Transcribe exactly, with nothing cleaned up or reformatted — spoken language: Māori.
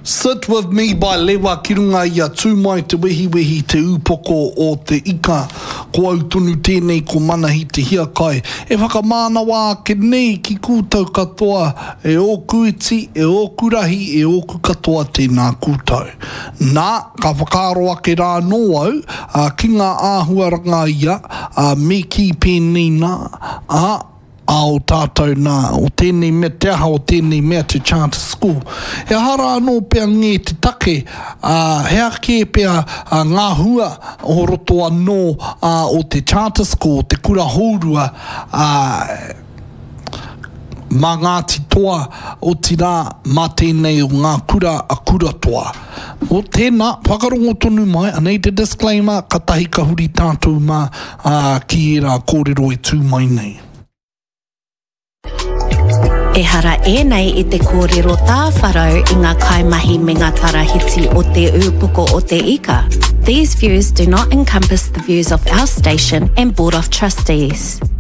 Sit With Me by Lewa Kirunga ia tūmai te wehi wehi te upoko o te ika. Ko au tunu tēnei ko manahi te hiakai. E whakamānawa ke nei ki kūtau katoa e oku iti, e oku rahi, e oku katoa tēnā kūtau. Nā, ka whakaro ake rā nō au, uh, ki ngā āhuaranga ia, uh, me ki pēnei nā, a a o tātou nā, o tēnei mea te aha, o tēnei mea te charter school. He hara anō pia ngē te take, uh, he ake pia uh, ngā hua o roto anō uh, o te charter school, te kura hōrua, uh, mā Ngāti toa o tirā mā tēnei o ngā kura a kura toa. O tēnā, whakarongo tonu mai, anei te disclaimer, ka tahi ka huri tātou mā uh, ki e rā kōrero e tū mai nei. E hara e nei i te kōrero tā wharau i ngā kaimahi me ngā tarahiti o te upoko o te ika. These views do not encompass the views of our station and Board of Trustees.